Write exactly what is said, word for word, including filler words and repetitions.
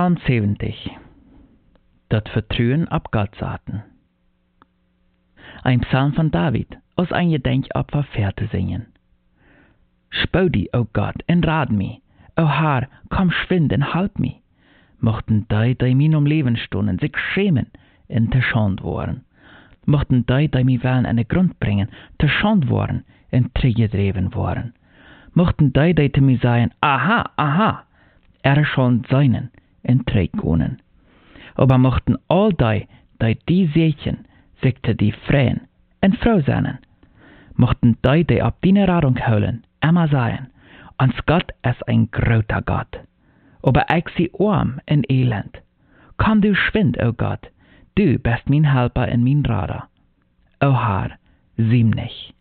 Psalm zeventig. Dat Vertrauen op Gott zaten. Ein Psalm von David, aus ein Gedenk op Verfährte singen. Spau die, o Gott, en raad mi, o Herr, komm schwind en halp mi. Mochten die, die min om Leben stunden, sich schämen en te schand worden. Mochten die, die mi willen an de grond bringen, te schand worden en teruggedreven worden. Mochten die, die te mi sagen, aha, aha, er schon seinen en terugkomen. Aber mochten all die, die die sehen, sich te die freien en vrouw zijn. Mochten die, die op die Radung houden, immer sagen, ons Gott ist ein großer Gott. Aber ich sie arm en elend. Komm du schwind, o Gott, du bist mein Helper en mein Rader. O Herr, sieh mich.